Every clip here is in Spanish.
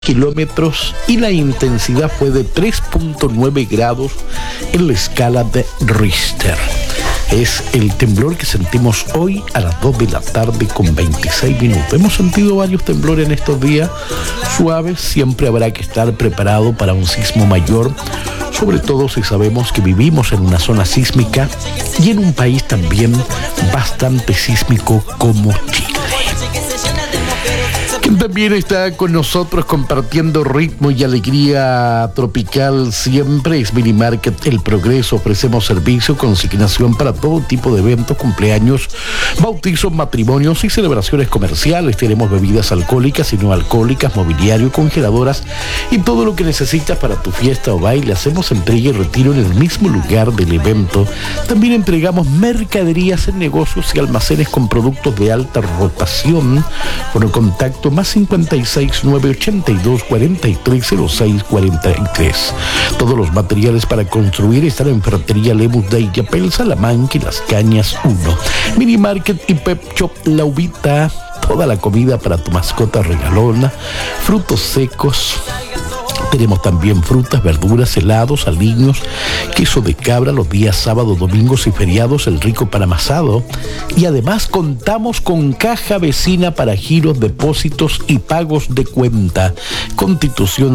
kilómetros y la intensidad fue de 3.9 grados en la escala de Richter. Es el temblor que sentimos hoy a las 2 de la tarde con 26 minutos. Hemos sentido varios temblores en estos días suaves. Siempre habrá que estar preparado para un sismo mayor, sobre todo si sabemos que vivimos en una zona sísmica y en un país también bastante sísmico como Chile. Quien también está con nosotros compartiendo ritmo y alegría tropical siempre es Minimarket El Progreso. Ofrecemos servicio, consignación para todo tipo de eventos, cumpleaños, bautizos, matrimonios y celebraciones comerciales. Tenemos bebidas alcohólicas y no alcohólicas, mobiliario, congeladoras y todo lo que necesitas para tu fiesta o baile. Hacemos entrega y retiro en el mismo lugar del evento. También entregamos mercaderías en negocios y almacenes con productos de alta rotación. Por el contacto más 56 982 43 06 43. Todos los materiales para construir están en Ferretería Lemus de Illapel, Salamanca y Las Cañas 1. Minimarket y Pep Shop La Uvita. Toda la comida para tu mascota regalona, frutos secos. Tenemos también frutas, verduras, helados, aliños, queso de cabra los días sábados, domingos y feriados, el rico pan amasado. Y además contamos con caja vecina para giros, depósitos y pagos de cuenta. Constitución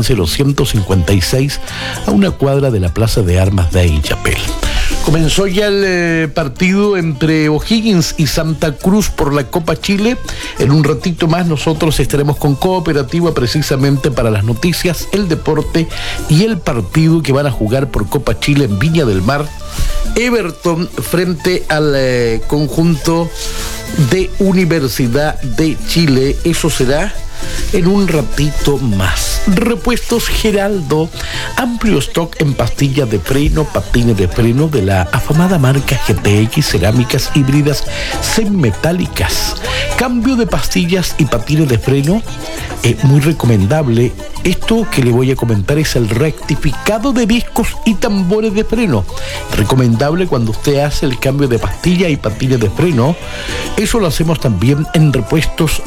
0156 a una cuadra de la Plaza de Armas de Illapel. Comenzó ya el partido entre O'Higgins y Santa Cruz por la Copa Chile. En un ratito más nosotros estaremos con Cooperativa precisamente para las noticias, el deporte y el partido que van a jugar por Copa Chile en Viña del Mar. Everton frente al conjunto de Universidad de Chile. Eso será en un ratito más. Repuestos Geraldo, amplio stock en pastillas de freno, patines de freno de la afamada marca GTX, cerámicas híbridas semimetálicas. Cambio de pastillas y patines de freno, muy recomendable. Esto que le voy a comentar es el rectificado de discos y tambores de freno. Recomendable cuando usted hace el cambio de pastilla y patines de freno. Eso lo hacemos también en Repuestos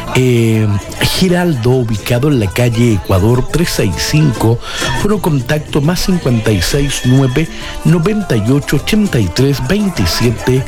Giraldo, ubicado en la calle Ecuador 365. Foro contacto más 569 98 83 27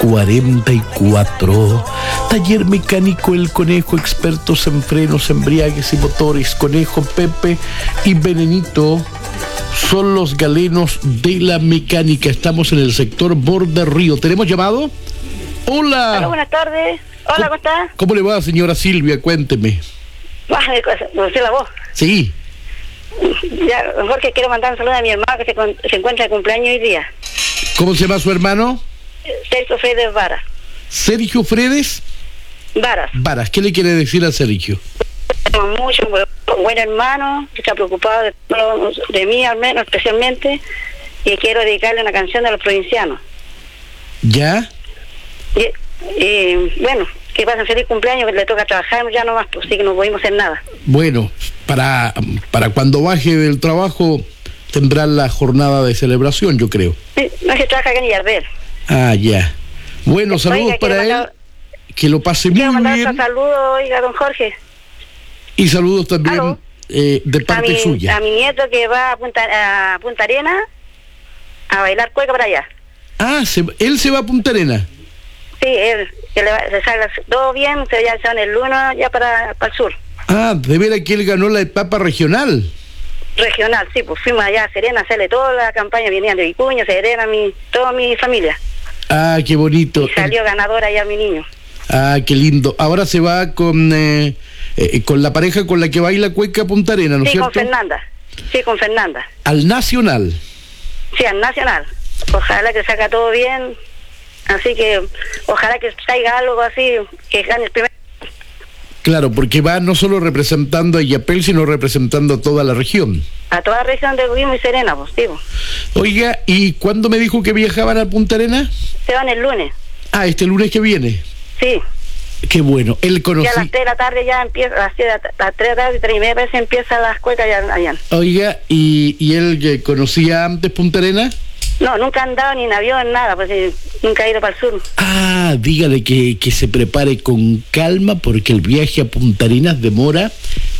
44. Taller mecánico El Conejo, expertos en frenos, embriagues y motores. Conejo, Pepe y Venenito son los galenos de la mecánica. Estamos en el sector Borde Río. ¿Tenemos llamado? Hola. Hola, buenas tardes. Hola, ¿cómo está? ¿Cómo le va, señora Silvia? Cuénteme. ¿No sé la voz? Sí. Ya, Jorge, quiero mandar un saludo a mi hermano que se encuentra de cumpleaños hoy día. ¿Cómo se llama su hermano? Sergio Fredes Varas. ¿Sergio Fredes? Varas. ¿Qué le quiere decir a Sergio? Mucho, buen hermano, que está preocupado de mí, al menos, especialmente, y quiero dedicarle una canción de los provincianos. ¿Ya? Y bueno, que pasen feliz cumpleaños, que le toca trabajar ya nomás, pues sí que no podemos hacer nada. Bueno, para cuando baje del trabajo tendrá la jornada de celebración, yo creo. Sí, no es que trabaja acá en Yardel. Ah, ya. Bueno, saludos para él. Que lo pase muy bien. Quiero mandar saludos, oiga, don Jorge. Y saludos también de parte suya. A mi nieto que va a Punta Arena a bailar cueca para allá. Ah, él se va a Punta Arena. Sí, él, que se salga todo bien, se van el lunes ya para el sur. Ah, de veras que él ganó la etapa regional. Regional, sí, pues fuimos allá a Serena a hacerle toda la campaña, venían de Vicuña, Serena, toda mi familia. Ah, qué bonito. Y salió ganadora allá mi niño. Ah, qué lindo. Ahora se va con la pareja con la que baila cueca a Punta Arena, ¿no es cierto? Sí, con Fernanda. ¿Al Nacional? Sí, al Nacional. Ojalá que salga todo bien. Así que ojalá que salga algo así, que gane el primer. Claro, porque va no solo representando a Illapel, sino representando a toda la región. A toda la región de Guimo y Serena, pues, digo. Oiga, ¿y cuándo me dijo que viajaban a Punta Arena? Se van el lunes. Ah, este lunes que viene. Sí. Qué bueno, él conocía. Ya a las 3 de la tarde ya empieza, a las 3 de la tarde, 3:30 veces empieza las cuecas allá. Oiga, ¿y él conocía antes Punta Arena? No, nunca han andado ni en avión, nada, pues nunca ha ido para el sur. Ah, dígale que se prepare con calma porque el viaje a Punta Arenas demora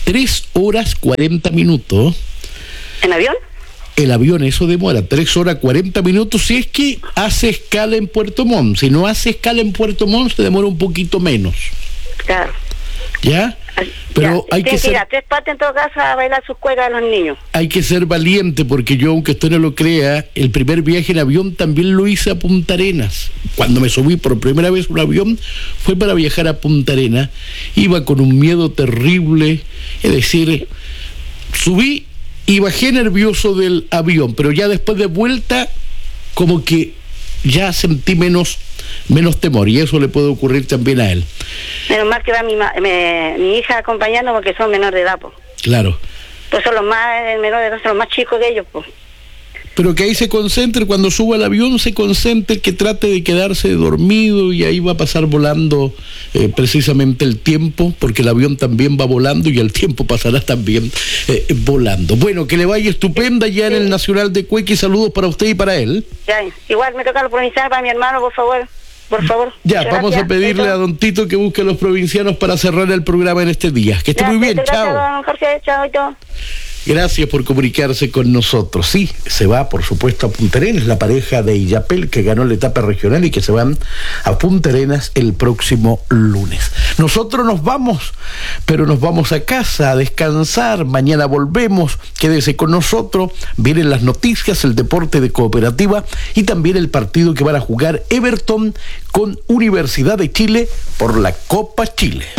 3 horas 40 minutos. ¿En avión? El avión, eso demora 3 horas 40 minutos si es que hace escala en Puerto Montt. Si no hace escala en Puerto Montt, se demora un poquito menos. Claro. ¿Ya? Pero hay que ser... Mira, 3 partes en todo caso a bailar sus cuecas a los niños. Hay que ser valiente, porque yo, aunque usted no lo crea, el primer viaje en avión también lo hice a Punta Arenas. Cuando me subí por primera vez a un avión, fue para viajar a Punta Arenas. Iba con un miedo terrible, es decir, subí y bajé nervioso del avión, pero ya después de vuelta, como que ya sentí menos temor, y eso le puede ocurrir también a él. Menos mal que va mi hija acompañando, porque son menores de edad, pues. Claro. Pues son los menores de edad, son los más chicos que ellos, pues. Pero que ahí se concentre, cuando suba al avión se concentre, que trate de quedarse dormido, y ahí va a pasar volando precisamente el tiempo, porque el avión también va volando y el tiempo pasará también volando. Bueno, que le vaya estupenda ya en el Nacional de Cueca, saludos para usted y para él. Ya, igual me toca los provincianos para mi hermano, por favor. Por favor. Ya, vamos a pedirle a don Tito que busque a los provincianos para cerrar el programa en este día. Que esté muy bien, chao. Don Jorge, chao y todo. Gracias por comunicarse con nosotros. Sí, se va, por supuesto, a Punta Arenas, la pareja de Illapel, que ganó la etapa regional y que se van a Punta Arenas el próximo lunes. Nosotros nos vamos, pero nos vamos a casa a descansar. Mañana volvemos. Quédese con nosotros. Vienen las noticias, el deporte de Cooperativa y también el partido que van a jugar Everton con Universidad de Chile por la Copa Chile.